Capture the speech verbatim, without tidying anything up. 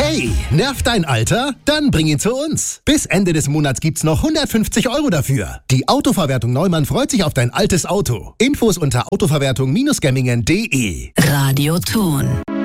Hey, nervt dein Alter? Dann bring ihn zu uns. Bis Ende des Monats gibt's noch hundertfünfzig Euro dafür. Die Autoverwertung Neumann freut sich auf dein altes Auto. Infos unter autoverwertung Bindestrich gemmingen punkt de. Radioton.